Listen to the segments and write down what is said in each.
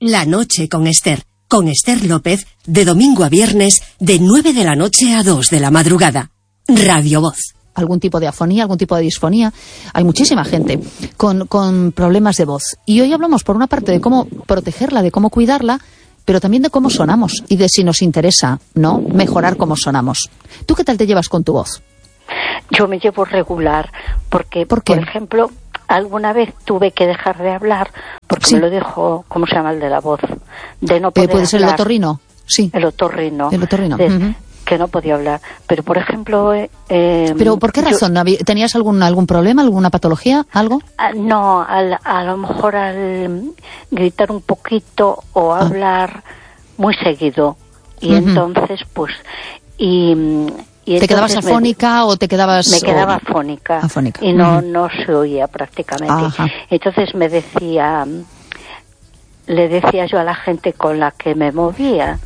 La noche con Esther López, de domingo a viernes, de 9 de la noche a 2 de la madrugada. Radio Voz. Algún tipo de afonía, algún tipo de disfonía. Hay muchísima gente con problemas de voz. Y hoy hablamos, por una parte, de cómo protegerla, de cómo cuidarla, pero también de cómo sonamos y de si nos interesa, ¿no?, mejorar cómo sonamos. ¿Tú qué tal te llevas con tu voz? Yo me llevo regular, porque, ¿por qué? Por ejemplo, alguna vez tuve que dejar de hablar porque Sí. me lo dijo, ¿cómo se llama el de la voz? De no poder ¿Puede ser el hablar. otorrino? Sí. El otorrino. El otorrino. Que no podía hablar. Pero, por ejemplo... ¿Pero por qué razón? ¿Tenías algún problema, alguna patología, algo? No, a lo mejor al gritar un poquito o hablar muy seguido. Y entonces, pues... ¿Te quedabas afónica o te quedabas...? Me quedaba afónica. Y no se oía prácticamente. Ajá. Entonces le decía yo a la gente con la que me movía,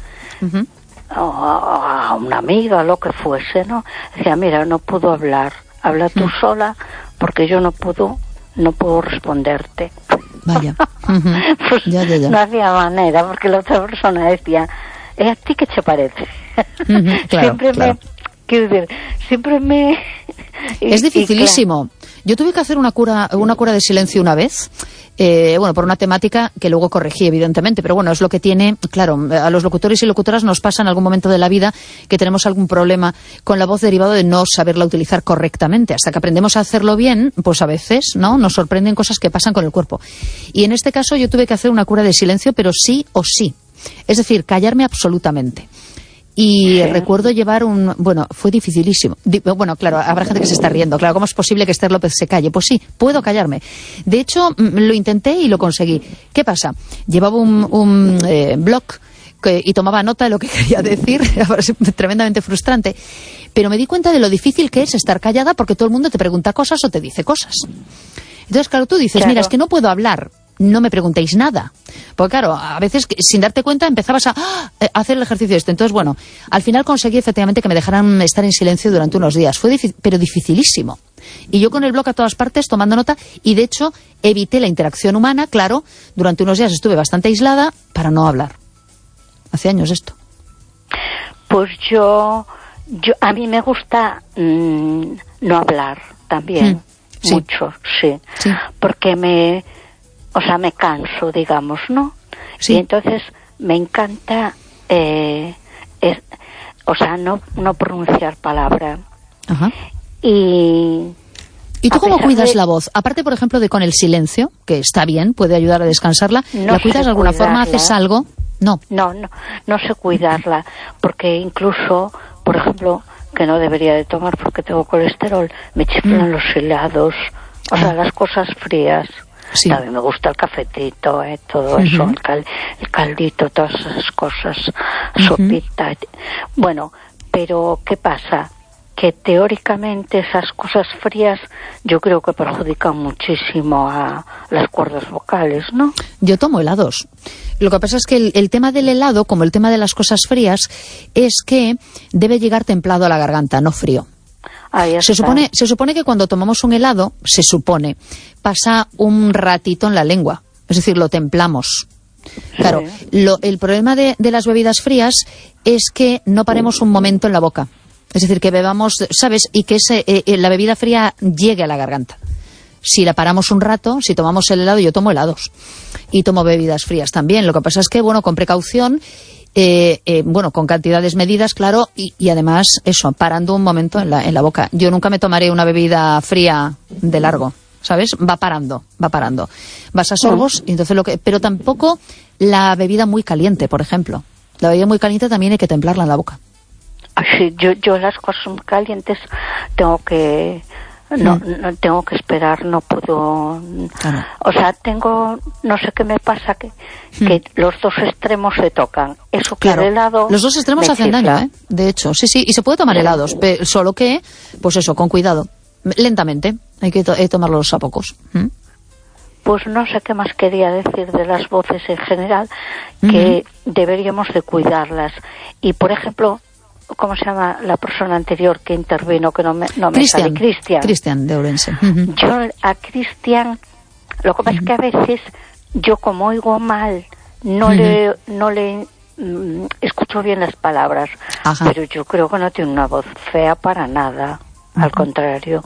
a una amiga, lo que fuese, ¿no? Decía, mira, no puedo hablar, habla tú sola, porque yo no puedo responderte. Vaya. Pues ya. No hacía manera, porque la otra persona decía, ¿a ti qué te parece? Claro, Siempre me... Es dificilísimo. Yo tuve que hacer una cura de silencio una vez, por una temática que luego corregí, evidentemente, pero bueno, es lo que tiene, claro, a los locutores y locutoras nos pasa en algún momento de la vida que tenemos algún problema con la voz derivado de no saberla utilizar correctamente. Hasta que aprendemos a hacerlo bien, pues a veces, ¿no?, nos sorprenden cosas que pasan con el cuerpo. Y en este caso yo tuve que hacer una cura de silencio, pero sí o sí. Es decir, callarme absolutamente. Y recuerdo llevar fue dificilísimo. Claro, habrá gente que se está riendo. Claro, ¿cómo es posible que Esther López se calle? Pues sí, puedo callarme. De hecho, lo intenté y lo conseguí. ¿Qué pasa? Llevaba un blog y tomaba nota de lo que quería decir. Era tremendamente frustrante. Pero me di cuenta de lo difícil que es estar callada porque todo el mundo te pregunta cosas o te dice cosas. Entonces, claro, tú dices, mira, es que no puedo hablar. No me preguntéis nada. Porque claro, a veces sin darte cuenta empezabas a hacer el ejercicio este. Entonces, bueno, al final conseguí efectivamente que me dejaran estar en silencio durante unos días. Fue pero dificilísimo. Y yo con el blog a todas partes tomando nota y de hecho evité la interacción humana, claro, durante unos días estuve bastante aislada para no hablar. Hace años esto. Pues a mí me gusta no hablar también. Sí. Mucho, sí. Porque me canso, digamos, ¿no? Sí. Y entonces me encanta, no pronunciar palabra. Ajá. ¿Y tú cómo cuidas la voz? Aparte, por ejemplo, de con el silencio, que está bien, puede ayudar a descansarla, ¿la cuidas de alguna forma? ¿Haces algo? No sé cuidarla, porque incluso, por ejemplo, que no debería de tomar porque tengo colesterol, me chiflan los helados, las cosas frías. Sí. También me gusta el cafetito, todo eso, el caldito, todas esas cosas, sopita. Bueno, pero ¿qué pasa? Que teóricamente esas cosas frías yo creo que perjudican muchísimo a las cuerdas vocales, ¿no? Yo tomo helados. Lo que pasa es que el tema del helado, como el tema de las cosas frías, es que debe llegar templado a la garganta, no frío. Se supone que cuando tomamos un helado, pasa un ratito en la lengua, es decir, lo templamos. Claro, el problema de las bebidas frías es que no paremos un momento en la boca, es decir, que bebamos, ¿sabes? Y que la bebida fría llegue a la garganta. Si la paramos un rato, si tomamos el helado, yo tomo helados y tomo bebidas frías también. Lo que pasa es que, con precaución, con cantidades medidas, claro, y además eso, parando un momento en la boca. Yo nunca me tomaré una bebida fría de largo, ¿sabes? Va parando. Vas a sorbos, y entonces pero tampoco la bebida muy caliente, por ejemplo. La bebida muy caliente también hay que templarla en la boca. Sí, yo las cosas muy calientes tengo que... No tengo que esperar, no puedo... Claro. No sé qué me pasa, que los dos extremos se tocan. Eso que el helado... Los dos extremos hacen daño, de hecho, sí, y se puede tomar helados, solo que, pues eso, con cuidado, lentamente, hay que tomarlos a pocos. Pues no sé qué más quería decir de las voces en general, que deberíamos de cuidarlas. Y, por ejemplo... ¿Cómo se llama la persona anterior que intervino? Que no me sale. Cristian de Ourense. Yo a Cristian, lo que pasa es que a veces yo como oigo mal no le escucho bien las palabras. Ajá. Pero yo creo que no tiene una voz fea para nada, al contrario.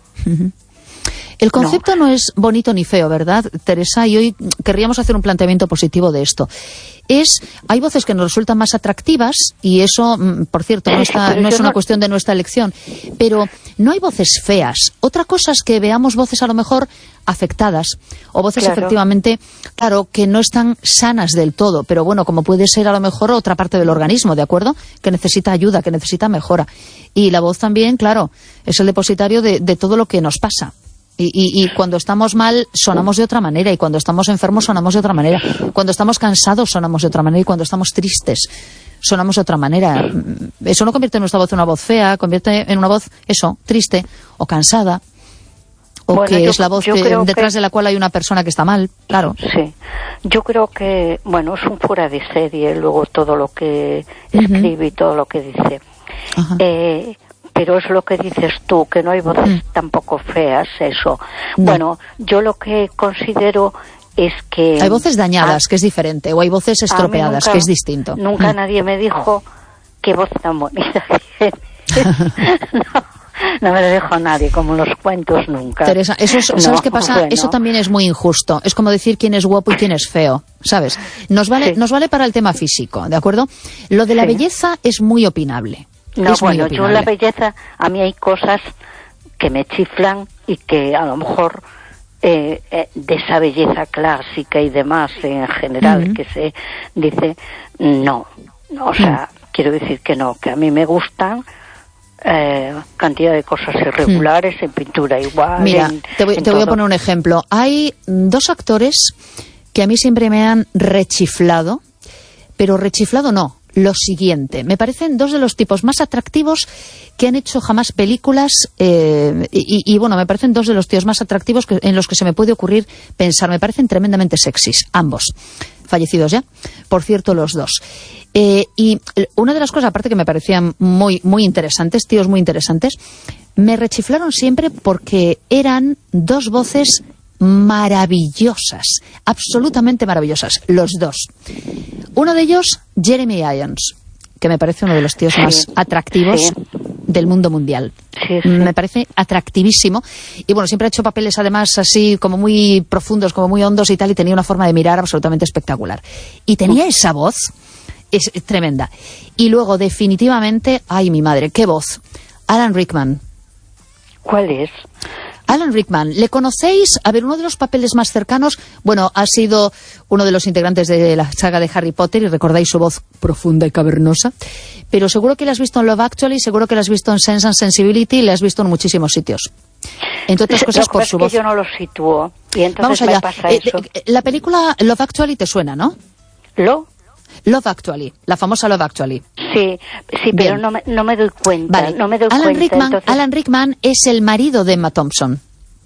El concepto no es bonito ni feo, ¿verdad, Teresa? Y hoy querríamos hacer un planteamiento positivo de esto. Hay voces que nos resultan más atractivas, y eso, por cierto, no es una cuestión de nuestra elección, pero no hay voces feas. Otra cosa es que veamos voces a lo mejor afectadas, o voces efectivamente, claro, que no están sanas del todo, pero bueno, como puede ser a lo mejor otra parte del organismo, ¿de acuerdo? Que necesita ayuda, que necesita mejora. Y la voz también, claro, es el depositario de todo lo que nos pasa. Y cuando estamos mal sonamos de otra manera, y cuando estamos enfermos sonamos de otra manera, cuando estamos cansados sonamos de otra manera, y cuando estamos tristes sonamos de otra manera. Eso no convierte nuestra voz en una voz fea, convierte en una voz, triste o cansada, o que es la voz detrás de la cual hay una persona que está mal, claro. Sí, yo creo que, es un fuera de serie luego todo lo que escribe y todo lo que dice. Pero es lo que dices tú, que no hay voces tampoco feas, eso. No. Bueno, yo lo que considero es que... Hay voces dañadas, que es diferente, o hay voces estropeadas, que es distinto. Nunca nadie me dijo qué voz tan bonita tienes. No me lo dijo nadie, como en los cuentos nunca. Teresa, ¿sabes qué pasa? Bueno. Eso también es muy injusto. Es como decir quién es guapo y quién es feo, ¿sabes? Nos vale para el tema físico, ¿de acuerdo? Lo de la belleza es muy opinable. No, yo la belleza, a mí hay cosas que me chiflan y que a lo mejor de esa belleza clásica y demás en general que se dice, no, o sea, quiero decir que no, que a mí me gustan cantidad de cosas irregulares en pintura igual. Mira, te voy a poner un ejemplo. Hay dos actores que a mí siempre me han rechiflado, pero rechiflado no. Lo siguiente, me parecen dos de los tipos más atractivos que han hecho jamás películas y me parecen dos de los tíos más atractivos en los que se me puede ocurrir pensar. Me parecen tremendamente sexys, ambos, fallecidos ya, por cierto, los dos. Y una de las cosas, aparte que me parecían muy, muy interesantes, tíos muy interesantes, me rechiflaron siempre porque eran dos voces maravillosas, absolutamente maravillosas, los dos. Uno de ellos, Jeremy Irons, que me parece uno de los tíos más atractivos del mundo mundial. Me parece atractivísimo. Y bueno, siempre ha hecho papeles además así como muy profundos, como muy hondos y tal, y tenía una forma de mirar absolutamente espectacular. Y tenía esa voz, es tremenda. Y luego, definitivamente, ay, mi madre, qué voz. Alan Rickman. ¿Cuál es? Alan Rickman, ¿le conocéis? A ver, uno de los papeles más cercanos, ha sido uno de los integrantes de la saga de Harry Potter, y recordáis su voz profunda y cavernosa, pero seguro que la has visto en Love Actually, seguro que la has visto en Sense and Sensibility, y la has visto en muchísimos sitios. Entre otras cosas por su voz. Yo no lo sitúo, y entonces vamos allá. Me pasa eso. La película Love Actually te suena, ¿no? Love Actually, la famosa Love Actually. Sí, pero no me doy cuenta. Vale. No me doy cuenta. Alan Rickman es el marido de Emma Thompson.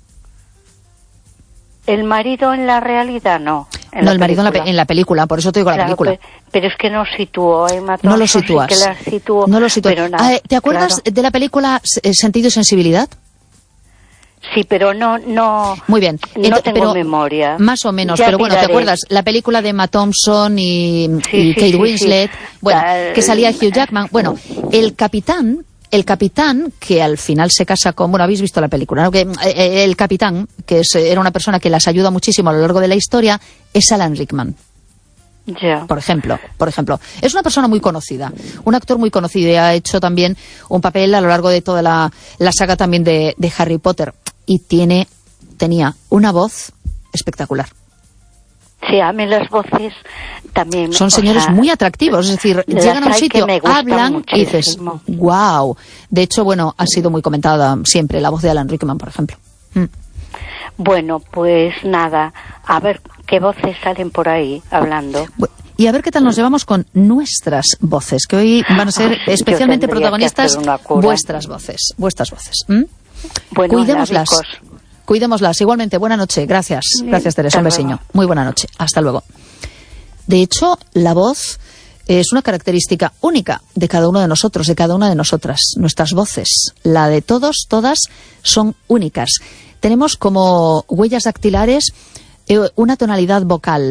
El marido en la realidad no. El marido en la película, por eso te digo la película. Pero es que no sitúo a Emma Thompson. No lo sitúas. Sí que la sitúo, no lo sitúas. Pero nada, ¿te acuerdas de la película Sentido y Sensibilidad? Sí, pero no. Muy bien. No tengo memoria. Más o menos, pero bueno, ¿te acuerdas? La película de Emma Thompson y Kate Winslet, que salía Hugh Jackman. Bueno, el capitán, que al final se casa con... Bueno, habéis visto la película, ¿no? El capitán, que era una persona que las ayuda muchísimo a lo largo de la historia, es Alan Rickman. Ya. Por ejemplo. Es una persona muy conocida, un actor muy conocido, y ha hecho también un papel a lo largo de toda la saga también de Harry Potter. Y tenía una voz espectacular. Sí, a mí las voces también... Son señores muy atractivos, es decir, llegan a un sitio, hablan muchísimo. Y dices, wow. De hecho, ha sido muy comentada siempre la voz de Alan Rickman, por ejemplo. Bueno, pues nada, a ver qué voces salen por ahí hablando. Y a ver qué tal nos llevamos con nuestras voces, que hoy van a ser especialmente protagonistas vuestras voces. Bueno, Cuidémoslas. Igualmente, buena noche. Gracias, Teresa. Un besiño. Muy buena noche. Hasta luego. De hecho, la voz es una característica única de cada uno de nosotros, de cada una de nosotras. Nuestras voces, la de todos, todas, son únicas. Tenemos como huellas dactilares una tonalidad vocal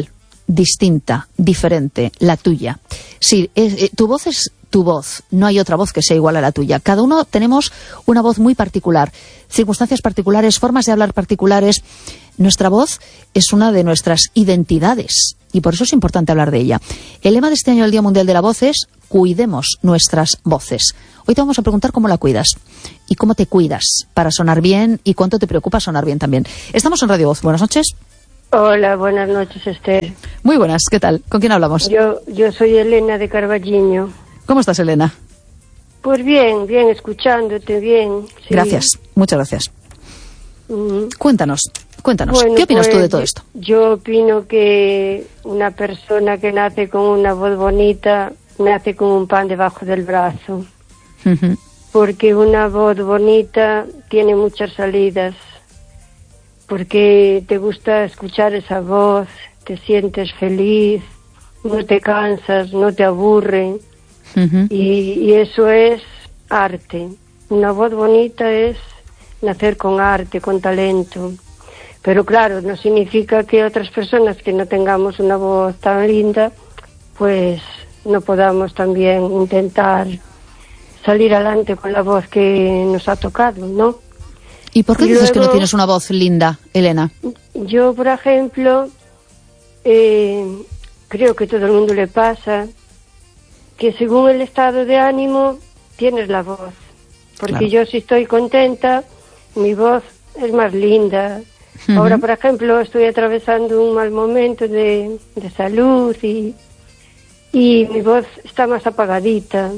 distinta, diferente, la tuya. Sí, tu voz es tu voz, no hay otra voz que sea igual a la tuya. Cada uno tenemos una voz muy particular, circunstancias particulares, formas de hablar particulares. Nuestra voz es una de nuestras identidades y por eso es importante hablar de ella. El lema de este año del Día Mundial de la Voz es cuidemos nuestras voces. Hoy te vamos a preguntar cómo la cuidas y cómo te cuidas para sonar bien y cuánto te preocupa sonar bien también. Estamos en Radio Voz. Buenas noches. Hola, buenas noches, Esther. Muy buenas, ¿qué tal? ¿Con quién hablamos? Yo soy Elena de Carballiño. ¿Cómo estás, Elena? Pues bien, escuchándote bien. Sí. Gracias, muchas gracias. Cuéntanos, bueno, ¿qué opinas tú de todo esto? Yo opino que una persona que nace con una voz bonita, nace con un pan debajo del brazo. Porque una voz bonita tiene muchas salidas. Porque te gusta escuchar esa voz, te sientes feliz, no te cansas, no te aburre. Y eso es arte. Una voz bonita es nacer con arte, con talento. Pero claro, no significa que otras personas que no tengamos una voz tan linda, pues no podamos también intentar salir adelante con la voz que nos ha tocado, ¿no? ¿Y por qué dices que no tienes una voz linda, Elena? Yo, por ejemplo, creo que todo el mundo le pasa que según el estado de ánimo tienes la voz. Porque claro, yo si estoy contenta, mi voz es más linda. Ahora, por ejemplo, estoy atravesando un mal momento de salud y mi voz está más apagadita.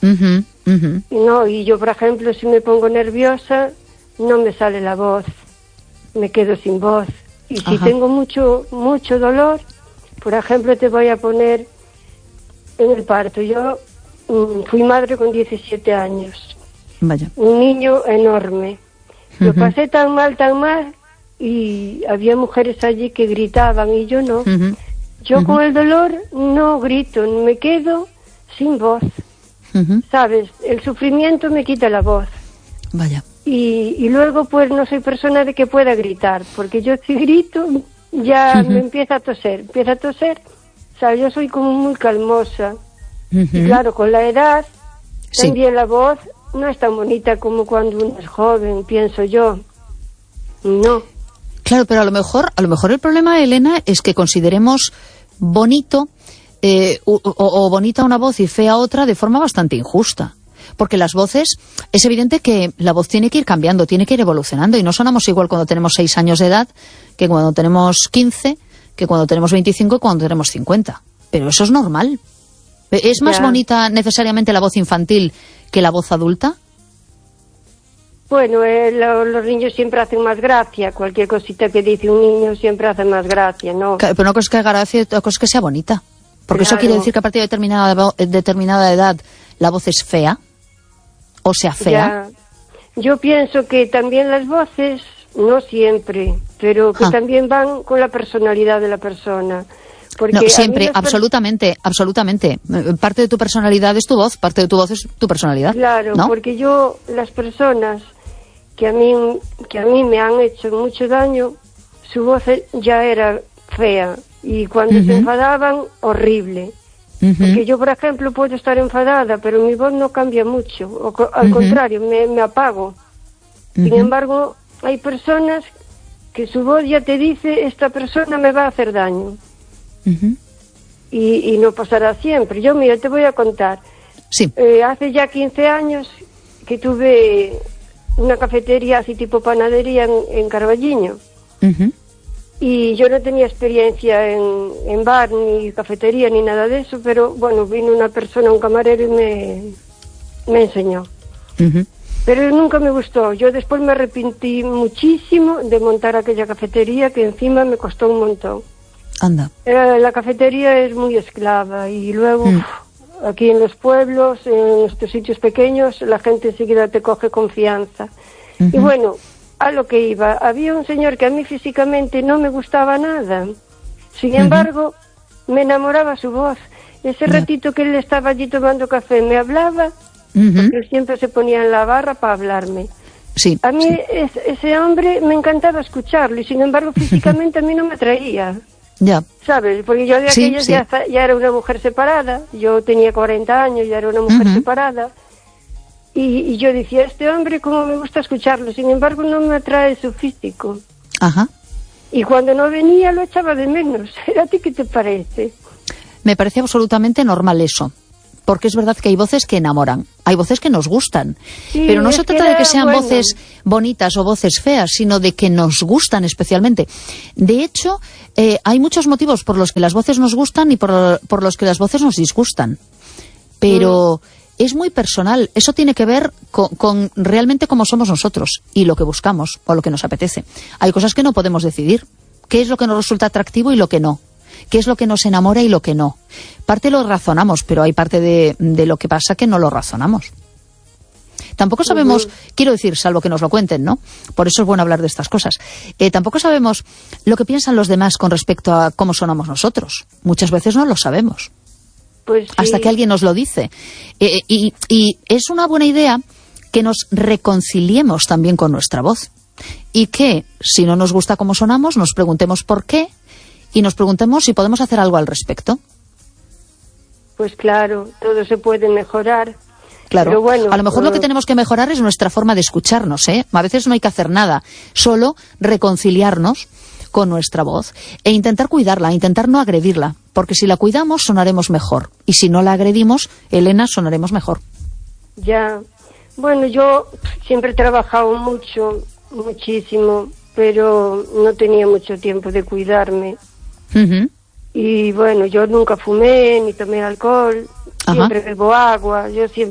No, y yo, por ejemplo, si me pongo nerviosa, no me sale la voz, me quedo sin voz. Y si tengo mucho dolor, por ejemplo, te voy a poner en el parto. Yo fui madre con 17 años. Vaya. Un niño enorme. Lo pasé tan mal, y había mujeres allí que gritaban y yo no. Yo con el dolor no grito, me quedo sin voz. ¿Sabes? El sufrimiento me quita la voz. Vaya. Y luego pues no soy persona de que pueda gritar, porque yo si grito ya me empieza a toser. O sea, yo soy como muy calmosa. Y claro, con la edad también la voz no es tan bonita como cuando uno es joven, pienso yo. No. Claro, pero a lo mejor el problema, Elena, es que consideremos bonito o bonita una voz y fea otra de forma bastante injusta. Porque las voces, es evidente que la voz tiene que ir cambiando, tiene que ir evolucionando y no sonamos igual cuando tenemos 6 años de edad que cuando tenemos 15, que cuando tenemos 25 y cuando tenemos 50. Pero eso es normal. ¿Es más bonita necesariamente la voz infantil que la voz adulta? Bueno, los niños siempre hacen más gracia. Cualquier cosita que dice un niño siempre hace más gracia, ¿no? Claro, pero no es que haga gracia, otra cosa es que sea bonita. Porque eso quiere decir que a partir de determinada edad la voz es fea. O sea, fea. Yo pienso que también las voces, no siempre, pero que también van con la personalidad de la persona. Porque no, siempre, absolutamente. Parte de tu personalidad es tu voz, parte de tu voz es tu personalidad. Claro, ¿no? Porque las personas que a mí me han hecho mucho daño, su voz ya era fea. Y cuando se enfadaban, horrible. Porque yo, por ejemplo, puedo estar enfadada, pero mi voz no cambia mucho. Al contrario, me apago. Sin embargo, hay personas que su voz ya te dice, esta persona me va a hacer daño. Y no pasará siempre. Yo, mira, te voy a contar. Sí. Hace ya 15 años que tuve una cafetería así tipo panadería en Carballiño. Y yo no tenía experiencia en bar, ni cafetería, ni nada de eso, pero bueno, vino una persona, un camarero, y me enseñó. Pero nunca me gustó. Yo después me arrepentí muchísimo de montar aquella cafetería, que encima me costó un montón. Anda. La cafetería es muy esclava, y luego aquí en los pueblos, en estos sitios pequeños, la gente enseguida te coge confianza. Y bueno, a lo que iba, había un señor que a mí físicamente no me gustaba nada. Sin embargo, me enamoraba su voz. Ese ratito que él estaba allí tomando café, me hablaba, porque él siempre se ponía en la barra para hablarme. Sí, a mí ese hombre me encantaba escucharlo, y sin embargo físicamente a mí no me atraía. Ya. ¿Sabes? Porque yo de aquellos ya era una mujer separada, yo tenía 40 años, ya era una mujer separada, y yo decía, este hombre, cómo me gusta escucharlo, sin embargo no me atrae su físico. Ajá. Y cuando no venía lo echaba de menos. ¿A ti qué te parece? Me parece absolutamente normal eso. Porque es verdad que hay voces que enamoran, hay voces que nos gustan, sí, pero no se trata de que sean voces bonitas o voces feas, sino de que nos gustan especialmente. De hecho, hay muchos motivos por los que las voces nos gustan y por los que las voces nos disgustan. Pero es muy personal, eso tiene que ver con realmente cómo somos nosotros y lo que buscamos o lo que nos apetece. Hay cosas que no podemos decidir, qué es lo que nos resulta atractivo y lo que no. ¿Qué es lo que nos enamora y lo que no? Parte lo razonamos, pero hay parte de lo que pasa que no lo razonamos. Tampoco sabemos, quiero decir, salvo que nos lo cuenten, ¿no? Por eso es bueno hablar de estas cosas. Tampoco sabemos lo que piensan los demás con respecto a cómo sonamos nosotros. Muchas veces no lo sabemos. Pues sí. Hasta que alguien nos lo dice. Y es una buena idea que nos reconciliemos también con nuestra voz. Y que, si no nos gusta cómo sonamos, nos preguntemos por qué. Y nos preguntemos si podemos hacer algo al respecto. Pues claro, todo se puede mejorar. Claro, pero bueno, a lo mejor lo que tenemos que mejorar es nuestra forma de escucharnos, ¿eh? A veces no hay que hacer nada, solo reconciliarnos con nuestra voz e intentar cuidarla, intentar no agredirla, porque si la cuidamos sonaremos mejor, y si no la agredimos, Elena, sonaremos mejor. Ya, bueno, yo siempre he trabajado muchísimo, pero no tenía mucho tiempo de cuidarme. Y bueno, yo nunca fumé ni tomé alcohol. Siempre bebo agua,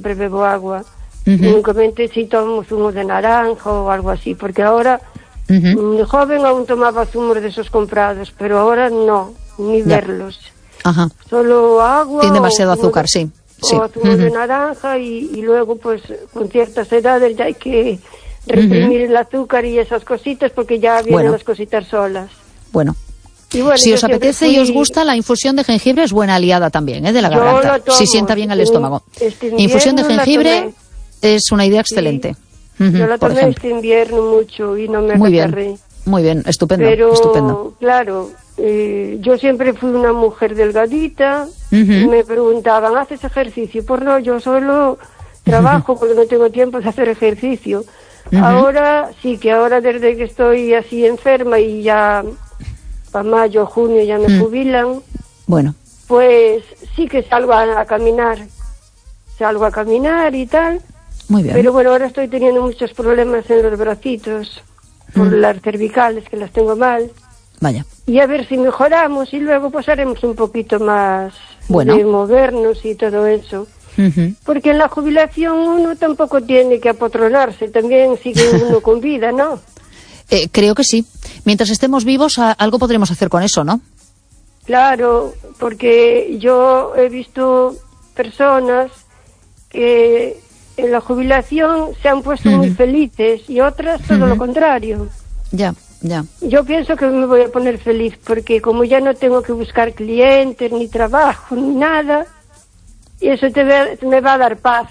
Únicamente si tomo zumo de naranja o algo así, porque ahora de joven aún tomaba zumos de esos comprados, pero ahora no, ni verlos. Solo agua. Tiene demasiado azúcar, sí. O zumo de naranja y luego pues con ciertas edades ya hay que reprimir el azúcar y esas cositas porque ya vienen las cositas solas. Bueno, si os apetece y os gusta, la infusión de jengibre es buena aliada también, de la garganta, si sienta bien al estómago. Infusión de jengibre es una idea excelente. Yo la tomé este invierno mucho y no me agarré. Muy bien, estupendo. Pero, claro, yo siempre fui una mujer delgadita, me preguntaban, ¿haces ejercicio? Pues no, yo solo trabajo porque no tengo tiempo de hacer ejercicio. Ahora, sí que ahora desde que estoy así enferma y ya para mayo, junio ya me jubilan, pues sí que salgo a caminar y tal. Muy bien. Pero bueno, ahora estoy teniendo muchos problemas en los bracitos por las cervicales, que las tengo mal. Vaya. Y a ver si mejoramos y luego pues haremos un poquito más de movernos y todo eso. Porque en la jubilación uno tampoco tiene que apotronarse, también sigue uno con vida, ¿no? Creo que sí. Mientras estemos vivos, algo podremos hacer con eso, ¿no? Claro, porque yo he visto personas que en la jubilación se han puesto muy felices y otras todo lo contrario. Ya. Yo pienso que me voy a poner feliz porque como ya no tengo que buscar clientes, ni trabajo, ni nada, y eso me va a dar paz.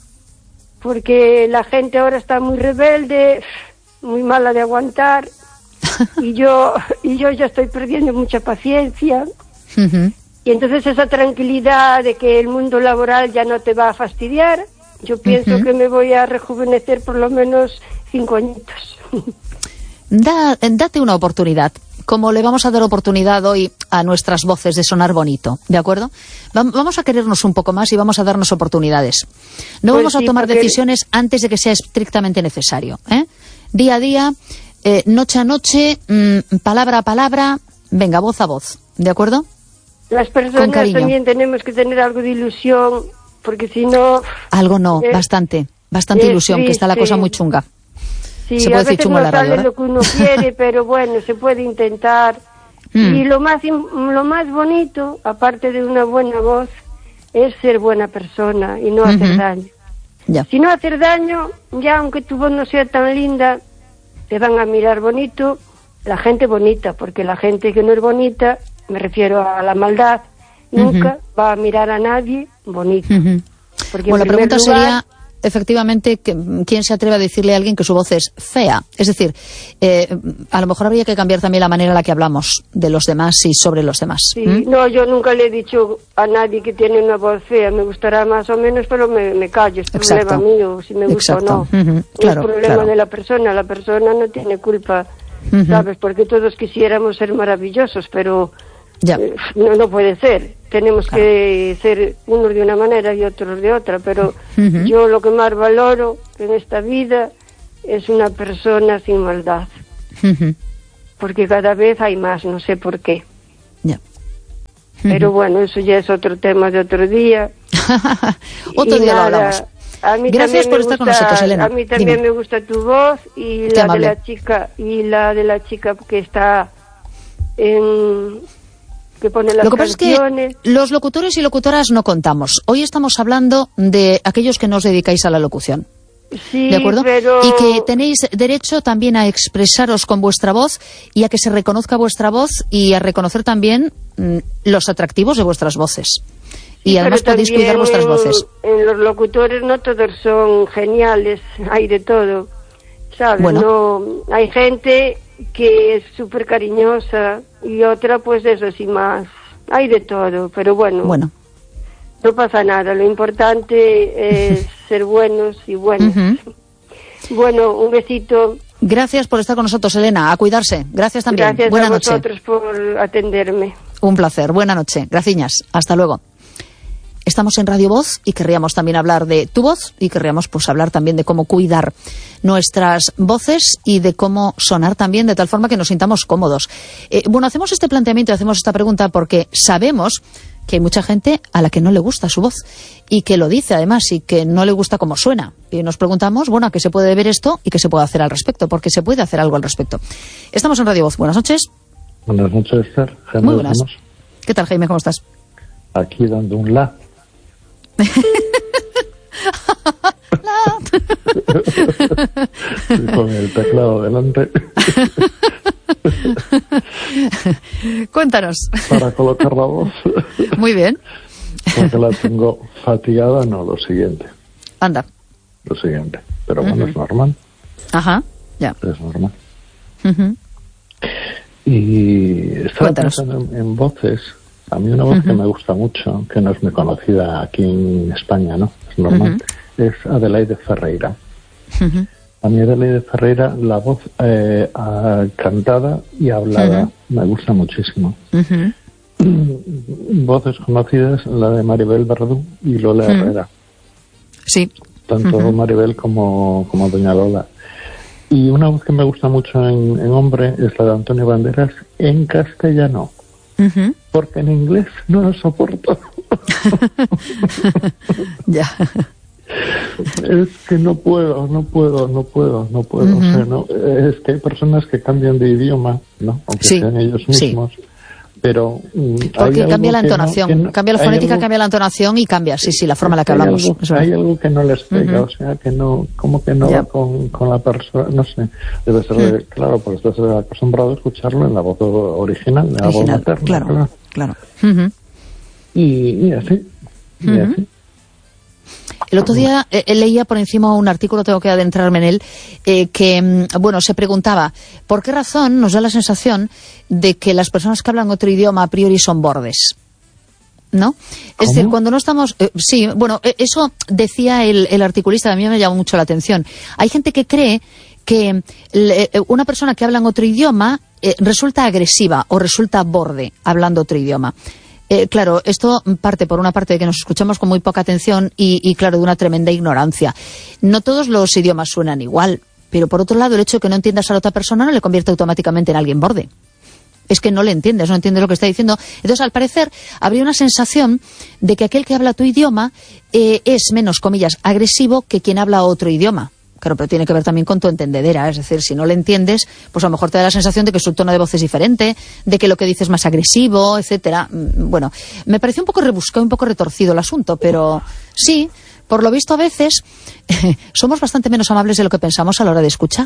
Porque la gente ahora está muy rebelde, muy mala de aguantar, y yo ya estoy perdiendo mucha paciencia. Y entonces esa tranquilidad de que el mundo laboral ya no te va a fastidiar, yo pienso que me voy a rejuvenecer por lo menos 5 añitos. Date una oportunidad, como le vamos a dar oportunidad hoy a nuestras voces de sonar bonito, ¿de acuerdo? Vamos a querernos un poco más y vamos a darnos oportunidades. No vamos a tomar decisiones antes de que sea estrictamente necesario, Día a día, noche a noche, palabra a palabra, venga, voz a voz, ¿de acuerdo? Las personas también tenemos que tener algo de ilusión, porque si no... Algo no, bastante ilusión, triste. Que está la cosa muy chunga. Sí, se puede decir chungo en la radio, ¿verdad? Lo que uno quiere, pero bueno, se puede intentar. Y lo más bonito, aparte de una buena voz, es ser buena persona y no hacer daño. Ya. Si no hacer daño, ya aunque tu voz no sea tan linda, te van a mirar bonito, la gente bonita, porque la gente que no es bonita, me refiero a la maldad, nunca va a mirar a nadie bonito. Porque la pregunta sería, efectivamente, ¿quién se atreve a decirle a alguien que su voz es fea? Es decir, a lo mejor habría que cambiar también la manera en la que hablamos de los demás y sobre los demás. Sí, no, yo nunca le he dicho a nadie que tiene una voz fea. Me gustará más o menos, pero me callo. Es problema mío, si me gusta o no. Claro, es problema de la persona. La persona no tiene culpa, ¿sabes? Porque todos quisiéramos ser maravillosos, pero no puede ser. Tenemos que ser unos de una manera y otros de otra, pero yo lo que más valoro en esta vida es una persona sin maldad. Porque cada vez hay más, no sé por qué. Pero bueno, eso ya es otro tema de otro día. Otro día lo hablamos. A mí Gracias por estar con nosotros, Elena. A mí también me gusta tu voz y la de la chica que está que pone las Lo que pasa canciones. es que los locutores y locutoras no contamos. Hoy estamos hablando de aquellos que no os dedicáis a la locución. Sí, ¿de acuerdo? pero... Y que tenéis derecho también a expresaros con vuestra voz y a que se reconozca vuestra voz y a reconocer también los atractivos de vuestras voces. Y además podéis cuidar vuestras voces. En los locutores no todos son geniales, hay de todo, ¿sabes? Bueno. No, hay gente que es súper cariñosa y otra pues eso sí más, hay de todo, pero bueno. No pasa nada, lo importante es ser buenos y buenos. Bueno, un besito. Gracias por estar con nosotros, Elena, a cuidarse. Gracias también. Gracias Buena a vosotros noche. por atenderme. Un placer, buena noche. Graciñas, hasta luego. Estamos en Radio Voz y querríamos también hablar de tu voz y querríamos pues hablar también de cómo cuidar nuestras voces y de cómo sonar también de tal forma que nos sintamos cómodos. Bueno, hacemos este planteamiento y hacemos esta pregunta porque sabemos que hay mucha gente a la que no le gusta su voz y que lo dice además y que no le gusta cómo suena. Y nos preguntamos, bueno, ¿a qué se puede ver esto y qué se puede hacer al respecto? Porque se puede hacer algo al respecto. Estamos en Radio Voz. Buenas noches. Buenas noches, Esther. Jaime. Muy buenas. ¿Qué tal, Jaime? ¿Cómo estás? Aquí dando un la. Con el teclado delante. Cuéntanos. Para colocar la voz. Muy bien. Porque la tengo fatigada, no, lo siguiente. Anda. Lo siguiente. Pero bueno, es normal. Ajá, ya. Es normal. Y estaba pensando en voces. A mí una voz que me gusta mucho, que no es muy conocida aquí en España, ¿no? Es normal. Es Adelaide Ferreira. A mí Adelaide Ferreira, la voz cantada y hablada, me gusta muchísimo. Voces conocidas, la de Maribel Verdú y Lola Herrera. Sí. Tanto Maribel como Doña Lola. Y una voz que me gusta mucho en hombre es la de Antonio Banderas en castellano. Porque en inglés no lo soporto. Ya. Es que no puedo. O sea, no, es que hay personas que cambian de idioma, ¿no? Aunque sean ellos mismos. Pero porque cambia la entonación, cambia la fonética, cambia la entonación y cambia, la forma en la que hablamos. Hay algo que no les pega, o sea, que no, como que no va con la persona, no sé, debe ser, claro, porque estás acostumbrado a escucharlo en la voz original, en la voz materna. Claro. Y así, El otro día leía por encima un artículo, tengo que adentrarme en él, que, se preguntaba, ¿por qué razón nos da la sensación de que las personas que hablan otro idioma a priori son bordes? ¿No? Es decir, cuando no estamos... eso decía el articulista, a mí me llamó mucho la atención. Hay gente que cree que una persona que habla en otro idioma resulta agresiva o resulta borde hablando otro idioma. Claro, esto parte por una parte de que nos escuchamos con muy poca atención y claro, de una tremenda ignorancia. No todos los idiomas suenan igual, pero por otro lado, el hecho de que no entiendas a la otra persona no le convierte automáticamente en alguien borde. Es que no le entiendes, no entiendes lo que está diciendo. Entonces, al parecer, habría una sensación de que aquel que habla tu idioma es menos, comillas, agresivo que quien habla otro idioma. Claro, pero tiene que ver también con tu entendedera, es decir, si no le entiendes, pues a lo mejor te da la sensación de que su tono de voz es diferente, de que lo que dices es más agresivo, etcétera. Bueno, me pareció un poco rebuscado, un poco retorcido el asunto, pero sí, por lo visto a veces somos bastante menos amables de lo que pensamos a la hora de escuchar.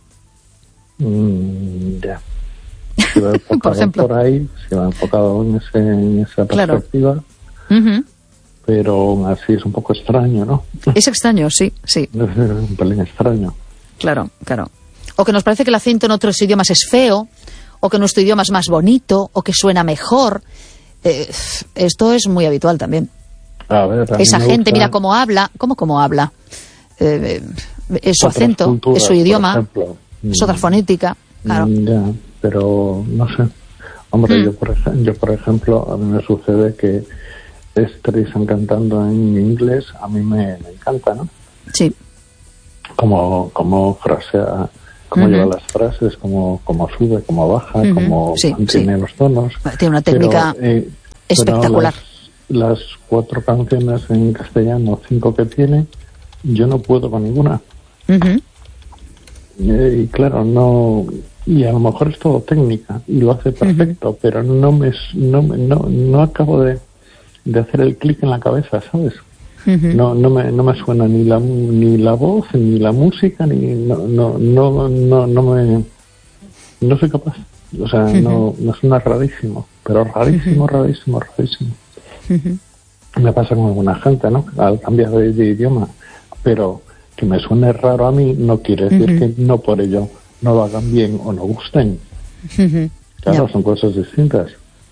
Ya. Se va enfocado por ejemplo. Por ahí, se va enfocado en esa perspectiva. Claro. pero aún así es un poco extraño, ¿no? Es extraño, sí. Es un pelín extraño. Claro. O que nos parece que el acento en otros idiomas es feo, o que nuestro idioma es más bonito, o que suena mejor. Esto es muy habitual también. A ver, esa gente, mira cómo habla. ¿Cómo habla? Es su acento, culturas, es su idioma, es otra fonética. Claro. Ya, pero no sé. Hombre, yo por ejemplo, a mí me sucede que Streisand cantando en inglés a mí me encanta, ¿no? Sí. Como frasea, cómo lleva las frases, cómo sube, cómo baja, cómo mantiene los tonos. Tiene una técnica espectacular. Pero las 4 canciones en castellano, 5 que tiene, yo no puedo con ninguna. Y claro, no... Y a lo mejor es todo técnica y lo hace perfecto, pero no acabo de hacer el clic en la cabeza, ¿sabes? No me suena ni la voz, ni la música, no soy capaz. O sea, no suena rarísimo, pero rarísimo. Me pasa con alguna gente, ¿no? Al cambiar de idioma, pero que me suene raro a mí no quiere decir que no por ello no lo hagan bien o no gusten. Claro, son cosas distintas.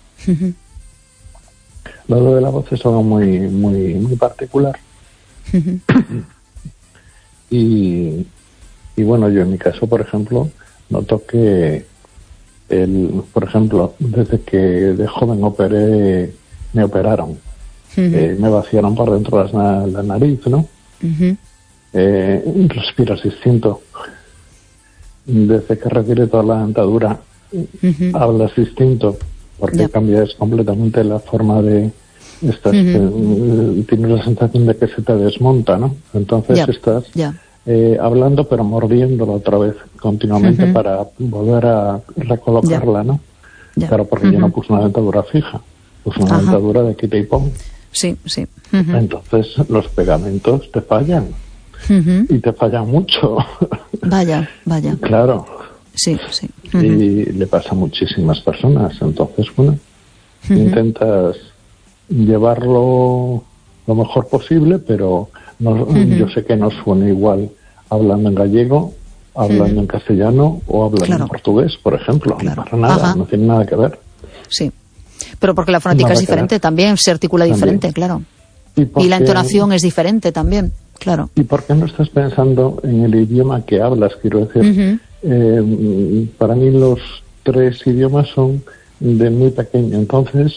Lo de la voz es algo muy particular. Y bueno, yo en mi caso, por ejemplo, noto que por ejemplo, desde que de joven me operaron, me vaciaron por dentro la nariz, ¿no? Respiras distinto. Desde que retiré toda la dentadura, hablas distinto, porque cambias completamente la forma de... tienes la sensación de que se te desmonta, ¿no? Entonces estás hablando pero mordiéndolo otra vez continuamente para volver a recolocarla, ¿no? Claro, porque yo no puse una dentadura fija, puse una dentadura de quita y pon. Sí. Entonces los pegamentos te fallan. Y te fallan mucho. Vaya. Claro. Sí. Y le pasa a muchísimas personas. Entonces, bueno, intentas llevarlo lo mejor posible, pero yo sé que no suena igual hablando en gallego, hablando en castellano o hablando en portugués, por ejemplo. No para nada, no tiene nada que ver. Sí, pero porque la fonética es diferente también, se articula diferente, claro. Y la entonación es diferente también, claro. ¿Y por qué no estás pensando en el idioma que hablas? Quiero decir, para mí los 3 idiomas son de muy pequeño. Entonces,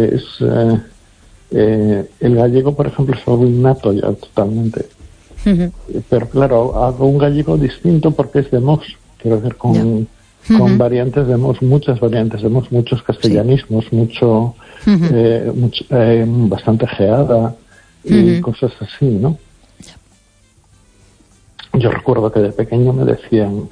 el gallego, por ejemplo, es algo innato ya totalmente. Pero claro, hago un gallego distinto porque es de Mos. Quiero decir, con variantes de Mos, muchas variantes de Mos, muchos castellanismos, bastante geada y cosas así, ¿no? Yo recuerdo que de pequeño me decían,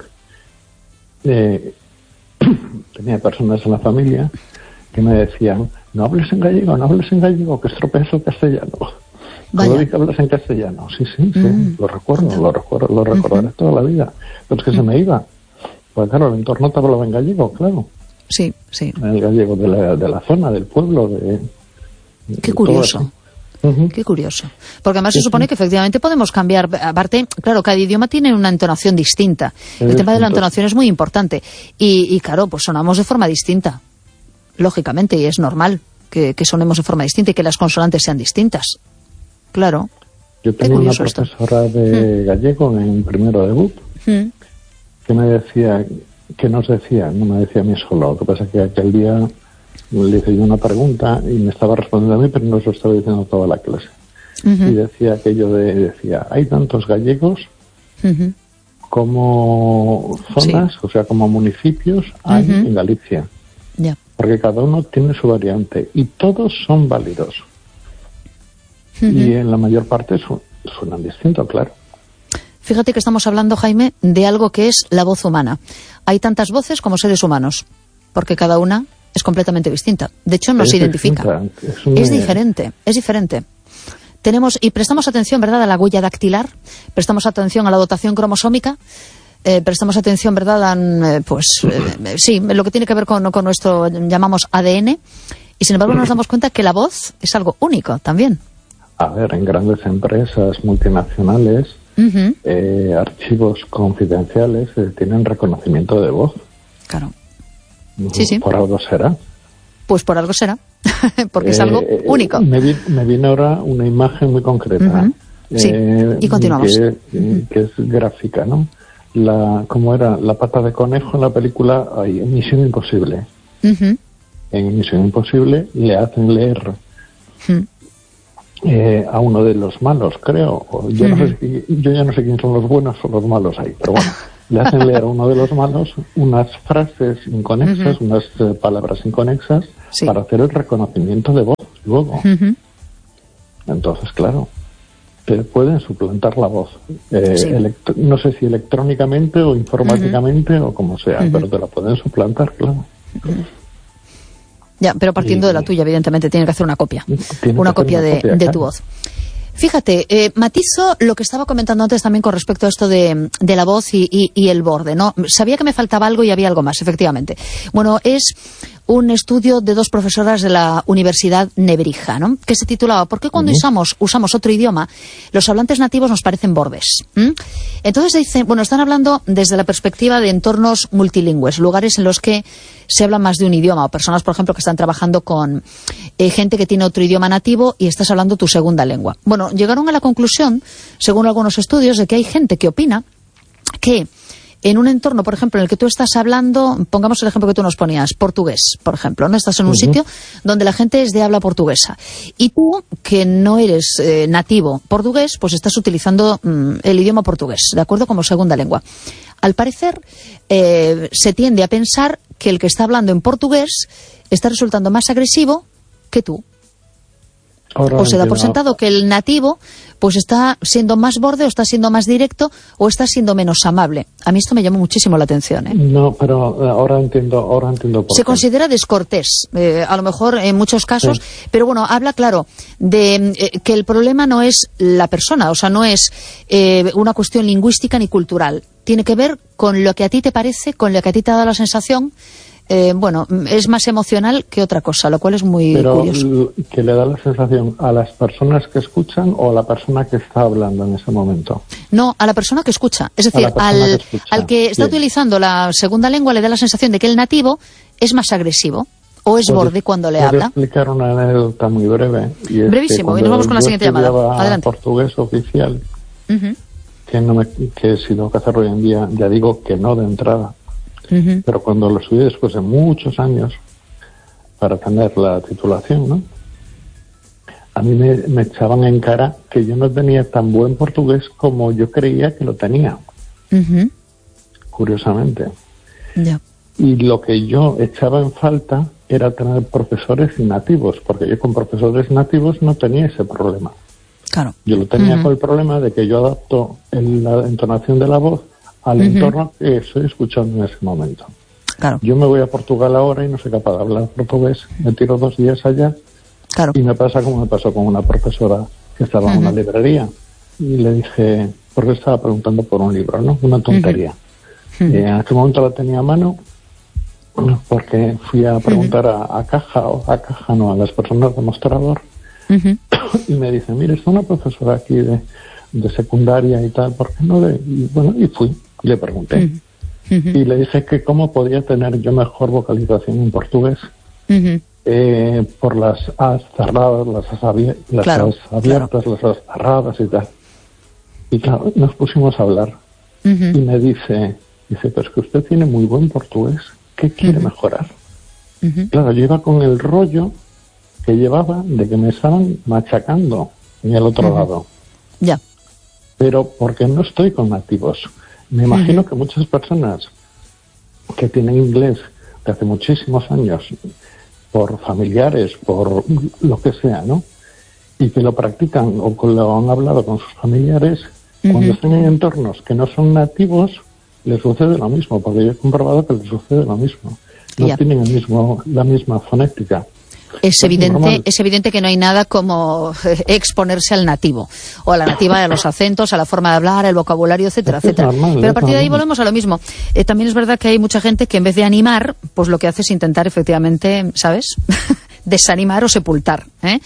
tenía personas en la familia que me decían, no hables en gallego, que estropeas el castellano. Todo que hablas en castellano. Sí, lo recordaré toda la vida. Pero es que se me iba. Pues claro, el entorno te hablaba en gallego, claro. Sí. El gallego de la zona, del pueblo. Qué curioso. Qué curioso. Porque además se supone que efectivamente podemos cambiar. Aparte, claro, cada idioma tiene una entonación distinta. El tema de la entonación es muy importante. Y claro, pues sonamos de forma distinta. Lógicamente, y es normal que sonemos de forma distinta y que las consonantes sean distintas. Claro. Yo tenía una profesora de gallego en primero de BUP que nos decía, no me decía a mí solo, lo que pasa es que aquel día le hice yo una pregunta y me estaba respondiendo a mí, pero no se lo estaba diciendo a toda la clase. Y decía aquello decía, hay tantos gallegos como zonas, o sea, como municipios hay en Galicia. Porque cada uno tiene su variante y todos son válidos. Y en la mayor parte suenan distinto, claro. Fíjate que estamos hablando, Jaime, de algo que es la voz humana. Hay tantas voces como seres humanos, porque cada una es completamente distinta. De hecho, nos identifica. Es diferente. Tenemos, y prestamos atención, ¿verdad?, a la huella dactilar, prestamos atención a la dotación cromosómica, prestamos atención, ¿verdad?, a lo que tiene que ver con nuestro, llamamos ADN, y sin embargo nos damos cuenta que la voz es algo único también. A ver, en grandes empresas multinacionales, archivos confidenciales tienen reconocimiento de voz. Claro. Sí. Por algo será. Pues por algo será, porque es algo único. Me viene ahora una imagen muy concreta. Sí, y continuamos. Que es gráfica, ¿no? ¿Cómo era? La pata de conejo en la película Misión Imposible. En Misión Imposible le hacen leer a uno de los malos, creo. Yo ya no sé quién son los buenos o los malos ahí, pero bueno, le hacen leer a uno de los malos unas frases inconexas, unas palabras inconexas, para hacer el reconocimiento de voz luego. Entonces, claro, te pueden suplantar la voz. No sé si electrónicamente o informáticamente o como sea, pero te la pueden suplantar, claro. Ya, pero partiendo de la tuya, evidentemente, tiene que hacer una copia. Una copia de tu voz. Fíjate, matizo lo que estaba comentando antes también con respecto a esto de la voz y el borde, ¿no? Sabía que me faltaba algo y había algo más, efectivamente. Bueno, es un estudio de 2 profesoras de la Universidad Nebrija, ¿no? Que se titulaba ¿Por qué cuando usamos otro idioma, los hablantes nativos nos parecen bordes? Entonces dicen, bueno, están hablando desde la perspectiva de entornos multilingües, lugares en los que se habla más de un idioma, o personas, por ejemplo, que están trabajando con gente que tiene otro idioma nativo y estás hablando tu segunda lengua. Bueno, llegaron a la conclusión, según algunos estudios, de que hay gente que opina que en un entorno, por ejemplo, en el que tú estás hablando, pongamos el ejemplo que tú nos ponías, portugués, por ejemplo, ¿no? Estás en un sitio donde la gente es de habla portuguesa. Y tú, que no eres nativo portugués, pues estás utilizando el idioma portugués, ¿de acuerdo? Como segunda lengua. Al parecer, se tiende a pensar que el que está hablando en portugués está resultando más agresivo que tú. O se da por sentado que el nativo pues está siendo más borde, o está siendo más directo, o está siendo menos amable. A mí esto me llamó muchísimo la atención, ¿eh? No, pero ahora entiendo por Se considera descortés, a lo mejor en muchos casos, pero bueno, habla claro de que el problema no es la persona, o sea, no es una cuestión lingüística ni cultural. Tiene que ver con lo que a ti te parece, con lo que a ti te ha dado la sensación. Bueno, es más emocional que otra cosa, lo cual es muy curioso. Pero que le da la sensación a las personas que escuchan o a la persona que está hablando en ese momento. No, a la persona que escucha. Es decir, al que está utilizando la segunda lengua le da la sensación de que el nativo es más agresivo o es borde cuando le habla. Voy a explicar una anécdota muy breve. Brevísimo, y nos vamos con la siguiente llamada. Adelante. Portugués oficial, que si tengo que hacerlo hoy en día, ya digo que no de entrada. Pero cuando lo estudié después de muchos años para tener la titulación, ¿no? A mí me echaban en cara que yo no tenía tan buen portugués como yo creía que lo tenía. Curiosamente. Y lo que yo echaba en falta era tener profesores nativos, porque yo con profesores nativos no tenía ese problema. Claro. Yo lo tenía con el problema de que yo adapto la entonación de la voz al entorno que estoy escuchando en ese momento. Claro. Yo me voy a Portugal ahora y no soy capaz de hablar portugués, me tiro 2 días allá y me pasa como me pasó con una profesora que estaba en una librería y le dije, porque estaba preguntando por un libro, ¿no? Una tontería. En aquel momento la tenía a mano porque fui a preguntar a las personas de mostrador y me dice, mire, está una profesora aquí de secundaria y tal, ¿por qué no y fui y le pregunté y le dije que cómo podía tener yo mejor vocalización en portugués por las as cerradas, las as abiertas, las as cerradas y tal. Y claro, nos pusimos a hablar y me dice, pero es que usted tiene muy buen portugués, ¿qué quiere mejorar? Claro, yo iba con el rollo que llevaba de que me estaban machacando en el otro lado. Ya. Pero porque no estoy con nativos. Me imagino que muchas personas que tienen inglés de hace muchísimos años, por familiares, por lo que sea, ¿no? Y que lo practican o que lo han hablado con sus familiares, cuando están en entornos que no son nativos, les sucede lo mismo, porque yo he comprobado que les sucede lo mismo. No tienen la misma fonética. Es evidente que no hay nada como exponerse al nativo, o a la nativa, a los acentos, a la forma de hablar, el vocabulario, etcétera, etcétera. Pero a partir de ahí volvemos a lo mismo. También es verdad que hay mucha gente que en vez de animar, pues lo que hace es intentar efectivamente, ¿sabes?, desanimar o sepultar,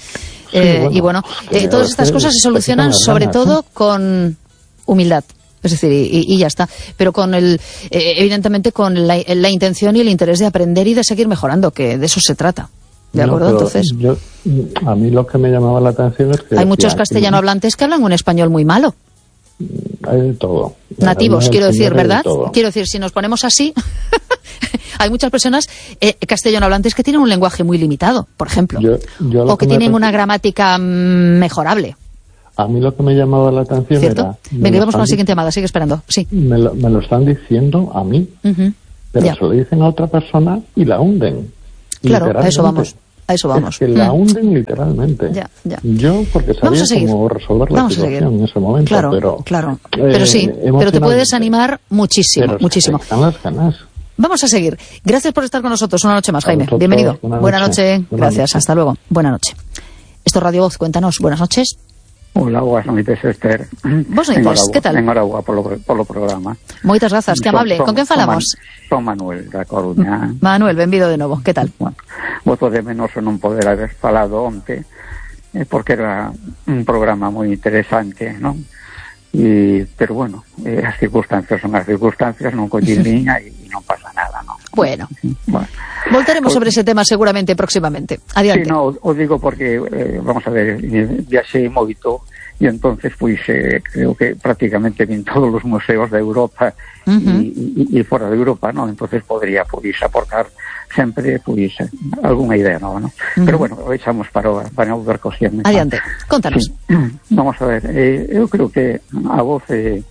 Y bueno, todas estas cosas se solucionan sobre todo con humildad. Es decir, y ya está. Pero con evidentemente con la intención y el interés de aprender y de seguir mejorando, que de eso se trata. ¿De acuerdo? Entonces, a mí lo que me llamaba la atención es que... Hay muchos castellano hablantes que hablan un español muy malo. Hay de todo. Nativos, quiero decir, ¿verdad? Quiero decir, si nos ponemos así, hay muchas personas castellano hablantes que tienen un lenguaje muy limitado, por ejemplo. O que tienen una gramática mejorable. A mí lo que me llamaba la atención era... Venga, vamos con la siguiente llamada, sigue esperando. Sí. Me lo están diciendo a mí, pero se lo dicen a otra persona y la hunden. Claro, a eso vamos. Es que la hunden literalmente. Ya. Yo, porque sabía cómo resolver la situación en ese momento. Claro. Pero sí, pero te puedes animar muchísimo. Están las ganas. Vamos a seguir. Gracias por estar con nosotros una noche más, Jaime. Bienvenido. Buenas noches. Gracias. Hasta luego. Buenas noches. Esto es Radio Voz. Cuéntanos. Buenas noches. Hola, buenas noches, Esther. Vos noites, ¿qué tal? Enhorabuena polo programa. Moitas grazas, que amable. Con quen falamos? Son Manuel, da Coruña. Manuel, benvido de novo, que tal? Bueno, voto de menos non poder haber falado onte, porque era un programa moi interesante, non? Pero bueno, as circunstancias son as circunstancias, non collín liña e non pasa nada, non? Bueno. Voltaremos sobre ese tema seguramente próximamente. Adiante. Sí, no, os digo porque, vamos a ver, viaxei moito e entonces, pois, creo que prácticamente vin todos os museos de Europa e fora de Europa, non? Entonces podría, pois, aportar sempre, pois, algunha idea nova, non? Pero bueno, o echamos para volver cosiendo. Adiante, contanos. Sí. Vamos a ver, eu creo que a voz